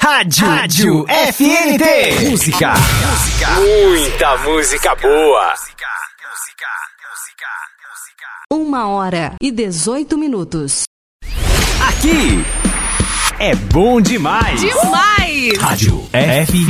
Rádio FNT. Música. Muita música boa. 1h18. Aqui é bom demais. Demais! Rádio FNT.